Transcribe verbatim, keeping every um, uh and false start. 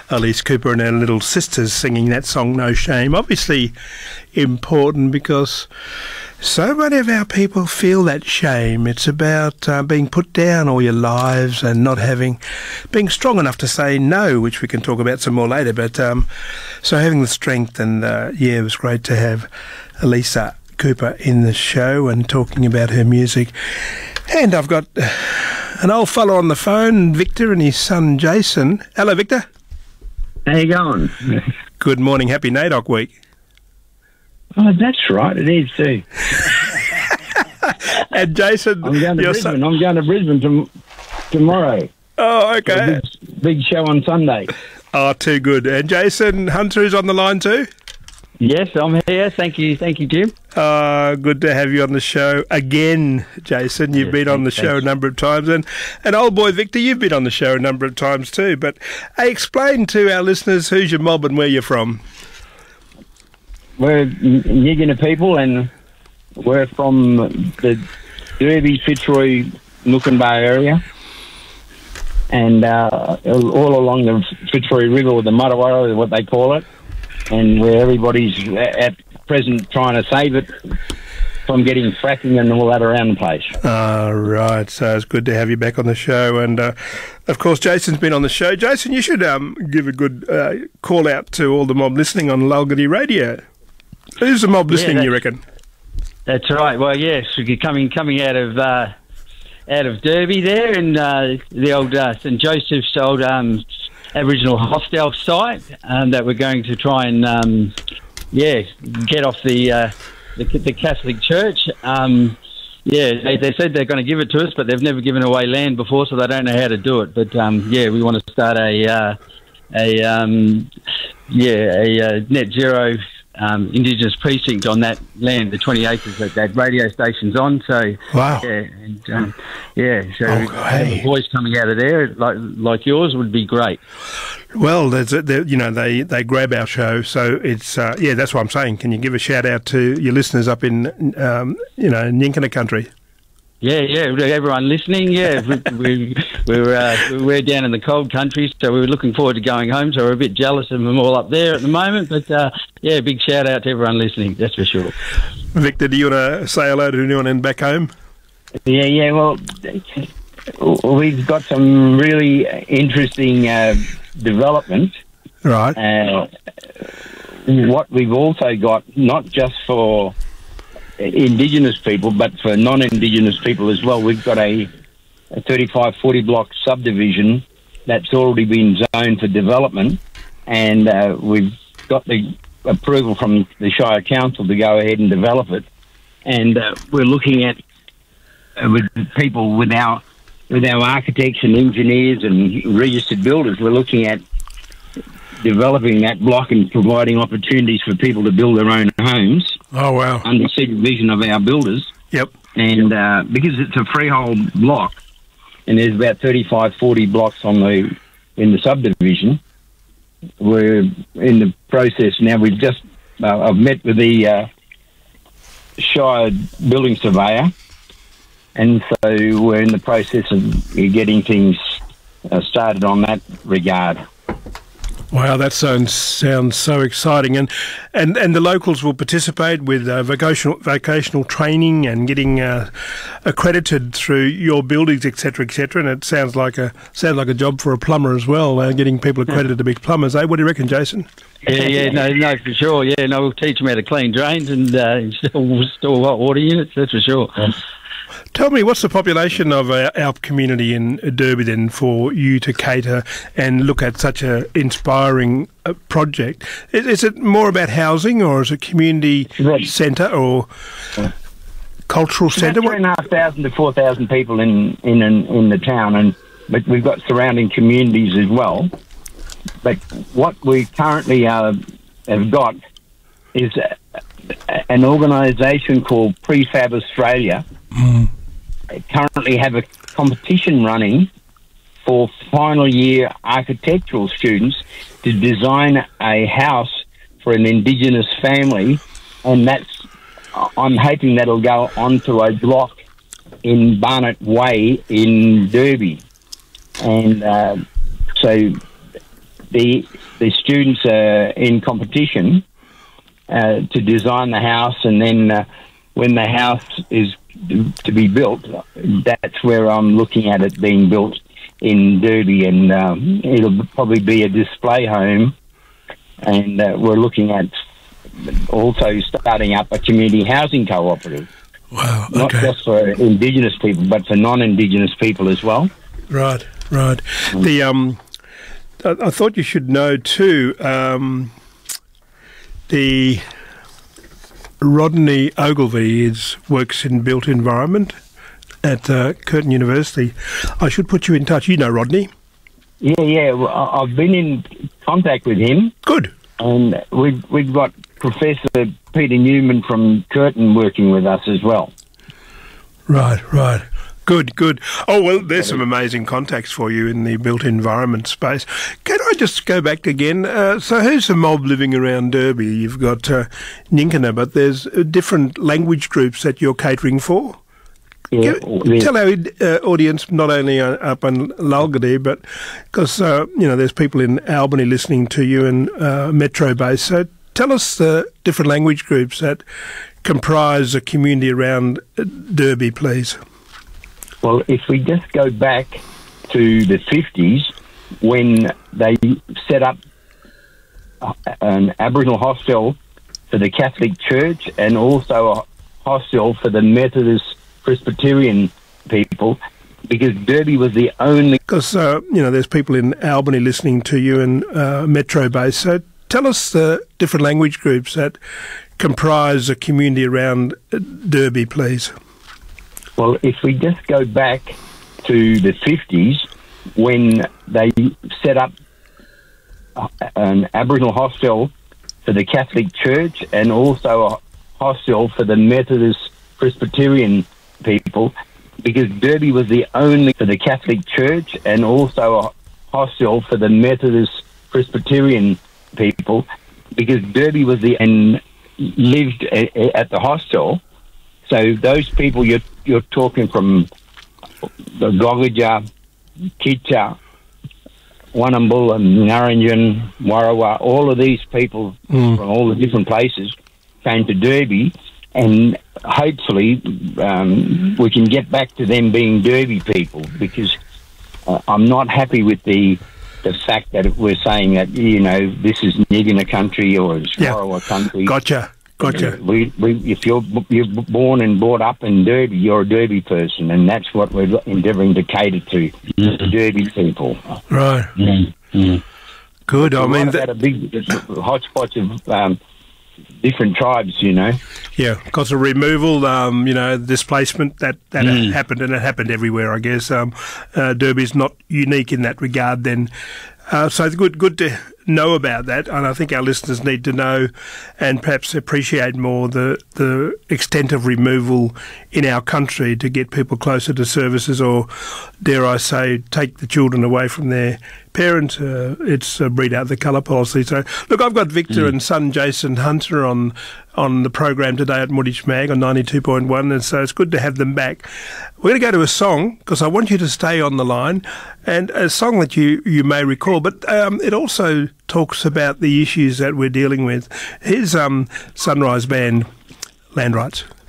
Elise Cooper and her little sisters singing that song, No Shame. Obviously important because so many of our people feel that shame. It's about uh, being put down all your lives and not having, being strong enough to say no, which we can talk about some more later. But um, so having the strength, and uh, yeah, it was great to have Elisa Cooper in the show and talking about her music. And I've got an old fellow on the phone, Victor, and his son Jason. Hello, Victor. How you going? Good morning. Happy NAIDOC week. Oh, that's right. It is too. And Jason, I'm going to your Brisbane. son... I'm going to Brisbane tom- tomorrow. Oh, okay. Big, big show on Sunday. Oh, too good. And Jason Hunter is on the line too. Yes, I'm here. Thank you. Thank you, Jim. Uh, good to have you on the show again, Jason. You've yes, been on the thanks. show a number of times. And, and old boy Victor, you've been on the show a number of times too. But hey, explain to our listeners who's your mob and where you're from. We're Yigana people, and we're from the Derby, Fitzroy, Nookanbar area. And uh, all along the Fitzroy River, or the Muttawara, what they call it. And where everybody's at present trying to save it from getting fracking and all that around the place. Ah, right. So it's good to have you back on the show. And, uh, of course, Jason's been on the show. Jason, you should um, give a good uh, call out to all the mob listening on Lalgadi Radio. Who's the mob listening, yeah, you reckon? That's right. Well, yes, we're coming coming out of uh, out of Derby there, and uh, the old uh, St Joseph's old um, Aboriginal hostel site um, that we're going to try and um, yeah get off the uh, the, the Catholic Church. Um, yeah, they, they said they're going to give it to us, but they've never given away land before, so they don't know how to do it. But um, yeah, we want to start a uh, a um, yeah a uh, net zero um, Indigenous precinct on that land, the twenty acres that that radio station's on. So wow, yeah, and, um, yeah. So oh, hey. a voice coming out of there like like yours would be great. Well, there's a, there, you know, they, they grab our show, so it's uh, yeah. That's what I'm saying. Can you give a shout out to your listeners up in um, you know Yinkana country? Yeah, yeah, everyone listening. Yeah, we, we, we're uh, we're down in the cold country, so we were looking forward to going home. So we're a bit jealous of them all up there at the moment. But uh, yeah, big shout out to everyone listening. That's for sure. Victor, do you want to say hello to anyone in back home? Yeah, yeah. Well, we've got some really interesting uh, developments. Right. Uh, what we've also got, not just for Indigenous people, but for non-Indigenous people as well, we've got a, a thirty-five forty block subdivision that's already been zoned for development, and uh, we've got the approval from the Shire Council to go ahead and develop it. And uh, we're looking at uh, with people with our with our architects and engineers and registered builders, we're looking at developing that block and providing opportunities for people to build their own homes. Oh, wow. Under supervision of our builders. Yep. And uh, because it's a freehold block, and there's about thirty-five, forty blocks on the in the subdivision, we're in the process now. We've just, uh, I've met with the uh, Shire building surveyor, and so we're in the process of getting things uh, started on that regard. Wow, that sounds sounds so exciting, and and, and the locals will participate with uh, vocational vocational training and getting uh, accredited through your buildings, et cetera, et cetera. And it sounds like a sounds like a job for a plumber as well, uh, getting people accredited to be plumbers. Eh? What do you reckon, Jason? Yeah, yeah, no, no, for sure. Yeah, no, we'll teach them how to clean drains and uh, install, install hot water units. That's for sure. Tell me, what's the population of our, our community in Derby then for you to cater and look at such an inspiring uh, project? Is, is it more about housing, or is it community right. centre or yeah. cultural centre? Three and a half thousand to four thousand people in in in, in the town, and but we've got surrounding communities as well. But what we currently uh, have got is a, an organisation called Prefab Australia. Mm. Currently have a competition running for final year architectural students to design a house for an Indigenous family, and that's I'm hoping that'll go onto a block in Barnett Way in Derby, and uh, so the the students are in competition uh, to design the house, and then uh, when the house is to be built, that's where I'm looking at it being built in Derby, and um, it'll probably be a display home, and uh, we're looking at also starting up a community housing cooperative. Wow, okay. Not just for Indigenous people, but for non-Indigenous people as well. Right, right. The um, I, I thought you should know too, um, the Rodney Ogilvie is works in built environment at uh, Curtin University. I should put you in touch. You know Rodney? Yeah, yeah. Well, I- I've been in contact with him. Good. And we've, we've got Professor Peter Newman from Curtin working with us as well. Right, right. Good, good. Oh, well, there's some amazing contacts for you in the built environment space. Can I just go back again? Uh, so who's the mob living around Derby? You've got uh, Ninkana, but there's uh, different language groups that you're catering for. Yeah, Give, tell our uh, audience, not only uh, up in Lalgadi, but because, uh, you know, there's people in Albany listening to you and uh, Metro base. So tell us the different language groups that comprise a community around Derby, please. Well, if we just go back to the fifties, when they set up an Aboriginal hostel for the Catholic Church and also a hostel for the Methodist Presbyterian people, because Derby was the only... Because, uh, you know, there's people in Albany listening to you and uh, Metro base. So tell us the different language groups that comprise a community around Derby, please. Well, if we just go back to the fifties, when they set up an Aboriginal hostel for the Catholic Church and also a hostel for the Methodist Presbyterian people, because Derby was the only for the Catholic Church and also a hostel for the Methodist Presbyterian people, because Derby was the and lived a, at the hostel. So those people you're you're talking from the Gogaja, Kitcha, Wanambul, Naranjan, Warawa, all of these people mm. from all the different places came to Derby, and hopefully um, we can get back to them being Derby people, because uh, I'm not happy with the the fact that we're saying that, you know, this is Nigina country or it's yeah. Warawa country. Gotcha. Gotcha. We, we, if you're you're born and brought up in Derby, you're a Derby person, and that's what we're endeavouring to cater to, mm. the Derby people. Right. Mm. Mm. Good. I mean, that a big hodgepodge of um, different tribes, you know. Yeah, because of removal, um, you know, displacement that that Mm. happened, and it happened everywhere, I guess. Um, uh, Derby's not unique in that regard. Then, uh, so it's good. Good to know about that, and I think our listeners need to know and perhaps appreciate more the the extent of removal in our country to get people closer to services, or dare I say, take the children away from their parents. Uh, it's uh, breed out the colour policy. So look, I've got Victor mm. and son Jason Hunter on on the program today at Mooditch Mag on ninety-two point one, and so it's good to have them back. We're going to go to a song because I want you to stay on the line, and a song that you, you may recall, but um, it also talks about the issues that we're dealing with. Here's um, Sunrise Band, Land Rights.